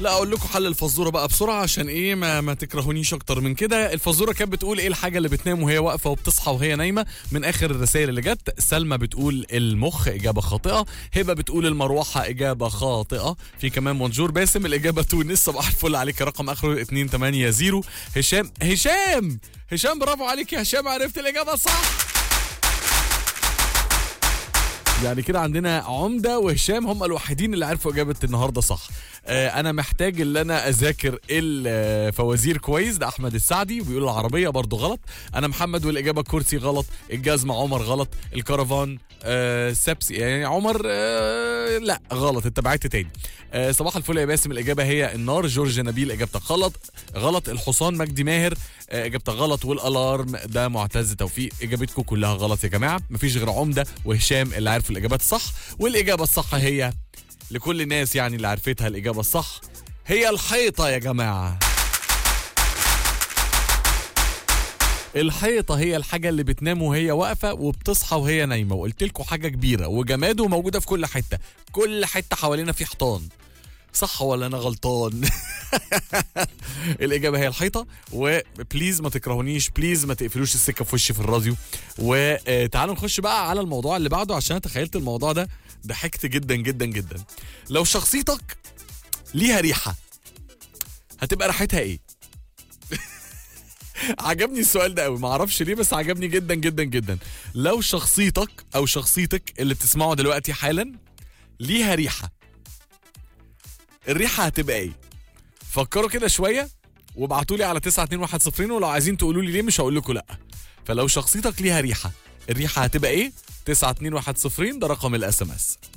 لا اقول لكم حل الفزوره بقى بسرعه عشان ايه ما تكرهونيش اكتر من كده. الفزوره كانت بتقول ايه الحاجه اللي بتنام وهي واقفه وبتصحى وهي نايمه؟ من اخر الرسائل اللي جت، سلمى بتقول المخ، اجابه خاطئه. هبه بتقول المروحه، اجابه خاطئه. في كمان منجور باسم، الاجابه تونس. صباح الفل عليك، رقم اخره 280. هشام برافو عليك يا هشام، عرفت الاجابه صح. يعني كده عندنا عمدة وهشام هم الوحيدين اللي عرفوا إجابة النهاردة صح. أنا محتاج اللي أنا أذاكر الفوازير كويس. ده أحمد السعدي وبيقول العربية برضو غلط. أنا محمد والإجابة كرسي غلط. الجزمة عمر غلط. الكرفان سبسي يعني عمر لا غلط، انت بعت تاني. صباح الفل يا باسم، الإجابة هي النار. جورج نبيل إجابتك غلط. الحصان مجدي ماهر إجابتك غلط. والألارم ده معتز توفيق. إجابتكم كلها غلط يا جماعة، مفيش غير عمدة وهشام اللي عارفوا الإجابات الصح. والإجابة الصح هي لكل الناس يعني اللي عرفتها، الإجابة الصح هي الحيطة يا جماعة. الحيطة هي الحاجة اللي بتنام وهي واقفة وبتصحى وهي نايمة. وقلت لكم حاجة كبيرة وجماد وموجودة في كل حتة حوالينا في حيطان. صح ولا أنا غلطان؟ الإجابة هي الحيطة. وبليز ما تكرهونيش، بليز ما تقفلوش السكة في وشي في الراديو. وتعالوا نخش بقى على الموضوع اللي بعده، عشان تخيلت الموضوع ده ضحكت جدا جدا جدا. لو شخصيتك ليها ريحة هتبقى ريحتها ايه؟ عجبني السؤال ده قوي، معرفش ليه بس عجبني جدا جدا جدا. لو شخصيتك او شخصيتك اللي بتسمعه دلوقتي حالا ليها ريحة، الريحة هتبقى ايه؟ فكروا كده شوية وابعتولي على 92110. ولو عايزين تقولوا لي ليه مش هقول لكم لا. فلو شخصيتك ليها ريحة، الريحة هتبقى ايه؟ 92110 ده رقم الSMS.